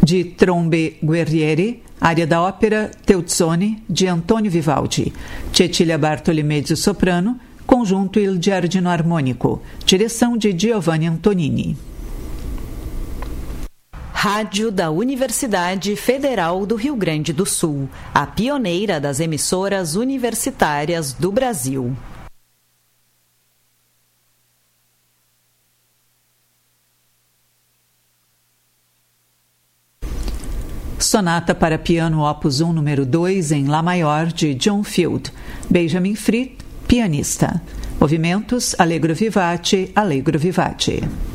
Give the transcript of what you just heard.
de Trombe Guerrieri, área da ópera Teuzzone, de Antonio Vivaldi. Cecilia Bartoli mezzo soprano, conjunto Il Giardino Armonico, direção de Giovanni Antonini. Rádio da Universidade Federal do Rio Grande do Sul, a pioneira das emissoras universitárias do Brasil. Sonata para piano Opus 1, número 2, em Lá maior, de John Field. Benjamin Fried, pianista. Movimentos Allegro vivace, Allegro vivace.